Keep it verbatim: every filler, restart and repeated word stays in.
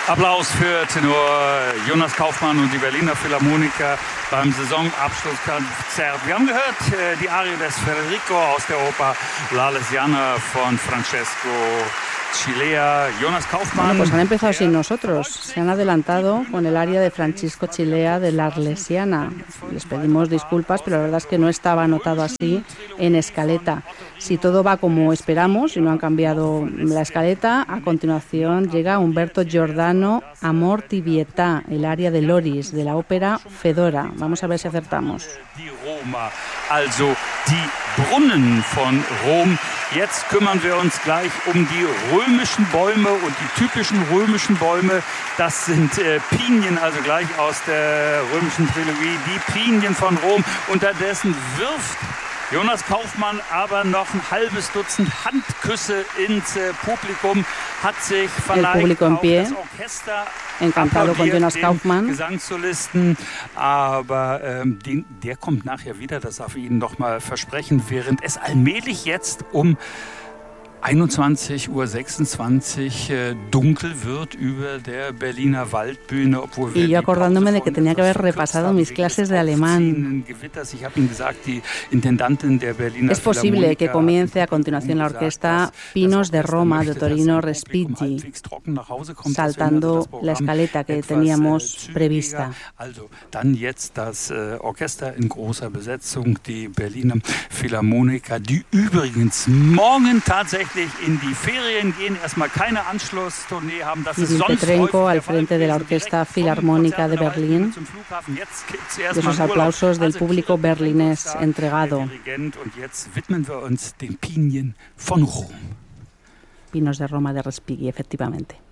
Applaus für Tenor Jonas Kaufmann und die Berliner Philharmoniker beim Saisonabschlusskonzert. Wir haben gehört äh, die Arie des Federico aus der Oper La Lesiana von Francesco Cilea. Jonas Kaufmann. Bueno, pues han empezado sin nosotros. Se han adelantado con el aria de Francisco Cilea de La Lesiana. Les pedimos disculpas, pero la verdad es que no estaba anotado así en escaleta. Si todo va como esperamos y no han cambiado la escaleta, a continuación llega Umberto Giordano, Amor di Pietà, el aria de Loris, de la ópera Fedora. Vamos a ver si acertamos. Die Roma, also die Brunnen von Rom. Jetzt kümmern wir uns gleich um die römischen Bäume und die typischen römischen Bäume. Das sind äh, Pinien, also gleich aus der römischen Trilogie, die Pinien von Rom. Unterdessen wirft Jonas Kaufmann aber noch ein halbes Dutzend Handküsse ins äh, Publikum, hat sich verneigt auf das Orchester, encantado con Jonas Kaufmann. Gesangssolisten, aber ähm, den, der kommt nachher wieder, das darf ich Ihnen noch mal versprechen, während es allmählich jetzt um einundzwanzig Uhr sechsundzwanzig äh, dunkel wird über der Berliner Waldbühne, obwohl wir y yo acordándome de que tenía que haber repasado mis clases de alemán. Es posible que comience a continuación la orquesta Pinos de Roma de Torino Respighi, saltando la escaleta que teníamos prevista. Also dann jetzt das äh, Orchester in großer Besetzung, die Berliner Philharmoniker, die übrigens morgen tatsächlich in die Ferien gehen, erstmal keine Anschlusstournee haben, das ist sonst Petrenko al frente de la Orquesta Filarmónica de Berlín, de esos aplausos del público berlinés entregado. Und jetzt widmen wir uns den Pinien von Rom. Pinos de Roma de Respighi, efectivamente.